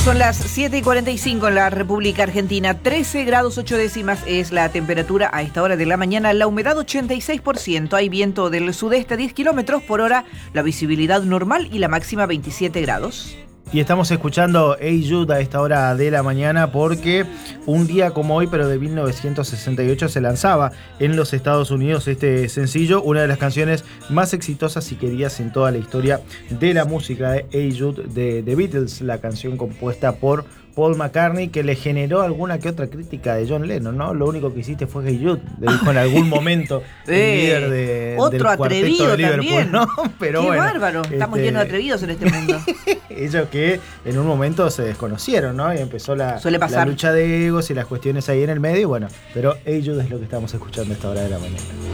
Son las 7:45 en la República Argentina. 13 grados 8 décimas es la temperatura a esta hora de la mañana. La humedad 86%. Hay viento del sudeste a 10 kilómetros por hora. La visibilidad normal y la máxima 27 grados. Y estamos escuchando Hey Jude a esta hora de la mañana porque un día como hoy, pero de 1968, se lanzaba en los Estados Unidos este sencillo, una de las canciones más exitosas y queridas en toda la historia de la música, de Hey Jude de The Beatles, la canción compuesta por Paul McCartney, que le generó alguna que otra crítica de John Lennon, ¿no? Lo único que hiciste fue Hey Jude, le dijo en algún momento el líder del cuarteto de Liverpool, también. ¿no? Pero qué bueno, bárbaro, estamos llenos de atrevidos en este mundo. Ellos que en un momento se desconocieron, ¿no? Y empezó la lucha de egos y las cuestiones ahí en el medio, bueno, pero Hey Jude es lo que estamos escuchando a esta hora de la mañana.